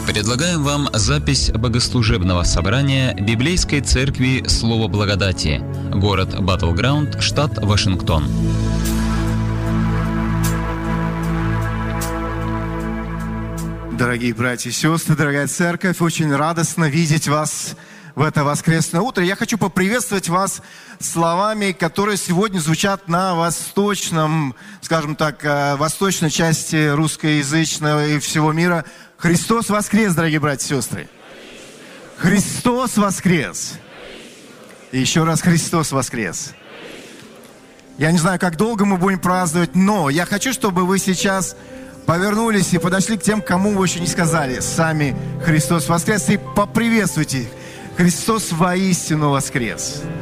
Предлагаем вам запись богослужебного собрания Библейской церкви Слово Благодати, город Батлграунд, штат Вашингтон. Дорогие братья и сестры, дорогая церковь, очень радостно видеть вас в это воскресное утро. Я хочу поприветствовать вас словами, которые сегодня звучат на восточном, скажем так, восточной части русскоязычного и всего мира. Христос воскрес, дорогие братья и сестры. Христос воскрес. И еще раз Христос воскрес. Я не знаю, как долго мы будем праздновать, но я хочу, чтобы вы сейчас повернулись и подошли к тем, кому вы еще не сказали сами Христос воскрес, и поприветствуйте. Христос воистину воскрес.